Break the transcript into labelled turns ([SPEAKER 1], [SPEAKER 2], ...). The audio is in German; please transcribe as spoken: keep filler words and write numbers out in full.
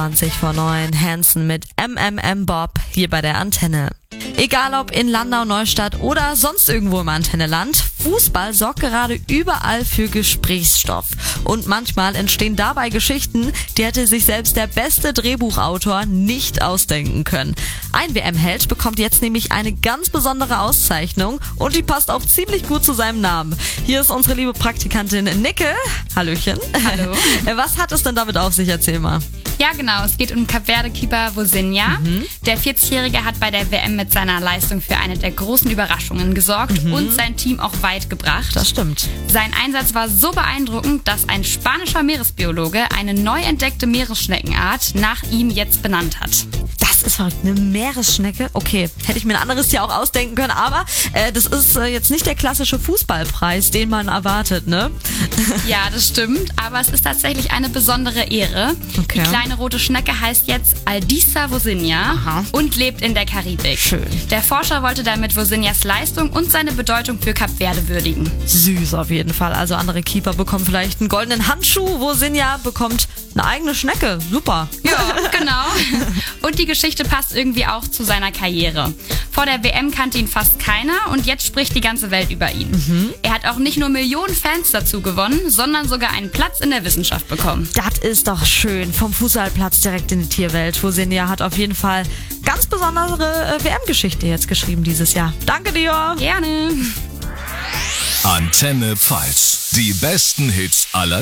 [SPEAKER 1] zwanzig vor neun. Hansen mit M M M Bob hier bei der Antenne. Egal ob in Landau, Neustadt oder sonst irgendwo im Antenneland, Fußball sorgt gerade überall für Gesprächsstoff. Und manchmal entstehen dabei Geschichten, die hätte sich selbst der beste Drehbuchautor nicht ausdenken können. Ein W M-Held bekommt jetzt nämlich eine ganz besondere Auszeichnung und die passt auch ziemlich gut zu seinem Namen. Hier ist unsere liebe Praktikantin Nicke. Hallöchen.
[SPEAKER 2] Hallo.
[SPEAKER 1] Was hat es denn damit auf sich? Erzähl mal.
[SPEAKER 2] Ja, genau. Es geht um Kap-Verde-Keeper Vozinha. Mhm. Der vierzigjährige hat bei der W M mit seiner Leistung für eine der großen Überraschungen gesorgt mhm. und sein Team auch weit gebracht.
[SPEAKER 1] Das stimmt.
[SPEAKER 2] Sein Einsatz war so beeindruckend, dass ein spanischer Meeresbiologe eine neu entdeckte Meeresschneckenart nach ihm jetzt benannt hat.
[SPEAKER 1] Das ist verrückt. Eine Meeresschnecke? Okay, hätte ich mir ein anderes Tier auch ausdenken können, aber äh, das ist äh, jetzt nicht der klassische Fußballpreis, den man erwartet, ne?
[SPEAKER 2] Ja, das stimmt, aber es ist tatsächlich eine besondere Ehre.
[SPEAKER 1] Okay.
[SPEAKER 2] Die kleine rote Schnecke heißt jetzt Aldisa Vozinha
[SPEAKER 1] Aha.
[SPEAKER 2] und lebt in der Karibik.
[SPEAKER 1] Schön.
[SPEAKER 2] Der Forscher wollte damit Vozinhas Leistung und seine Bedeutung für Kap Verde würdigen.
[SPEAKER 1] Süß auf jeden Fall. Also andere Keeper bekommen vielleicht einen goldenen Handschuh, Vozinha bekommt eine eigene Schnecke. Super.
[SPEAKER 2] Ja, genau. Und die Geschichte passt irgendwie auch zu seiner Karriere. Vor der W M kannte ihn fast keiner und jetzt spricht die ganze Welt über ihn. Mhm. Er hat auch nicht nur Millionen Fans dazu gewonnen, sondern sogar einen Platz in der Wissenschaft bekommen.
[SPEAKER 1] Das ist doch schön. Vom Fußballplatz direkt in die Tierwelt. Vozinha hat auf jeden Fall ganz besondere äh, W M-Geschichte jetzt geschrieben dieses Jahr. Danke dir.
[SPEAKER 2] Gerne.
[SPEAKER 3] Antenne Pfalz. Die besten Hits aller